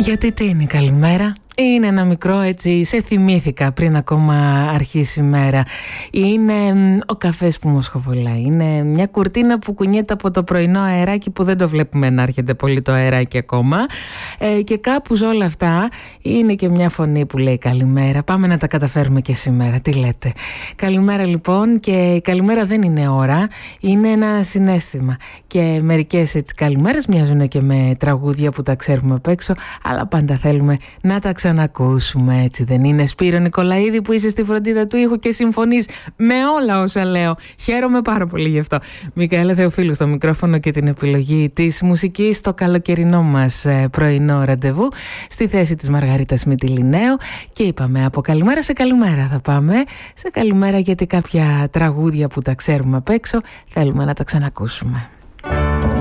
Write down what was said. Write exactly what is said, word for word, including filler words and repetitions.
Γιατί τι είναι η καλημέρα? Είναι ένα μικρό έτσι, σε θυμήθηκα πριν ακόμα αρχίσει η μέρα. Είναι ο καφές που μοσχοβολάει. Είναι μια κουρτίνα που κουνιέται από το πρωινό αεράκι που δεν το βλέπουμε να έρχεται πολύ το αεράκι ακόμα. Ε, και κάπου σε όλα αυτά είναι και μια φωνή που λέει καλημέρα. Πάμε να τα καταφέρουμε και σήμερα. Τι λέτε? Καλημέρα λοιπόν, και η καλημέρα δεν είναι ώρα, είναι ένα συναίσθημα. Και μερικές έτσι καλημέρες μοιάζουν και με τραγούδια που τα ξέρουμε απ' έξω, αλλά πάντα θέλουμε να τα ξανακούσουμε, έτσι δεν είναι? Σπύρο Νικολαίδη, που είσαι στη φροντίδα του ήχου και συμφωνείς με όλα όσα λέω. Χαίρομαι πάρα πολύ γι' αυτό. Μικαέλα Θεοφίλου στο μικρόφωνο και την επιλογή της μουσικής στο καλοκαιρινό μας πρωινό ραντεβού, στη θέση της Μαργαρίτας Μητυλινέου. Και είπαμε από καλημέρα σε καλημέρα θα πάμε. Σε καλημέρα, γιατί κάποια τραγούδια που τα ξέρουμε απ' έξω θέλουμε να τα ξανακούσουμε.